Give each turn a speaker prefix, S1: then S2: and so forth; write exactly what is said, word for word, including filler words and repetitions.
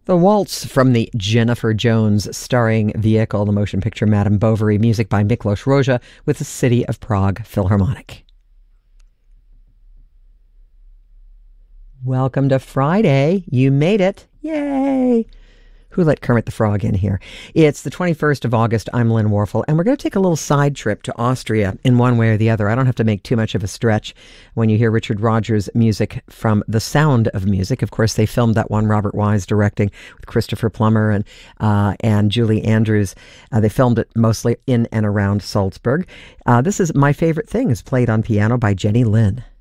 S1: The Waltz from the Jennifer Jones starring vehicle, the motion picture Madame Bovary, music by Miklos Rozsa with the City of Prague Philharmonic. Welcome to Friday. You made it. Yay! Who let Kermit the Frog in here? It's the twenty-first of August. I'm Lynn Warfel, and we're going to take a little side trip to Austria in one way or the other. I don't have to make too much of a stretch when you hear Richard Rodgers' music from The Sound of Music. Of course, they filmed that one, Robert Wise directing, with Christopher Plummer and uh, and Julie Andrews. Uh, they filmed it mostly in and around Salzburg. Uh, this is My Favorite Things, played on piano by Jenny Lin.